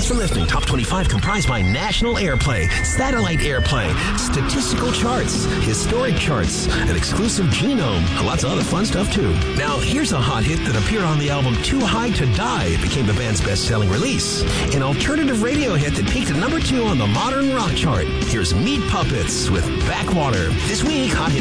The Listening Top 25 comprised by national airplay, satellite airplay, statistical charts, historic charts, an exclusive genome, and lots of other fun stuff too. Now, here's a hot hit that appeared on the album Too High to Die. It became the band's best-selling release. An alternative radio hit that peaked at number 2 on the modern rock chart. Here's Meat Puppets with Backwater. This week, hot hit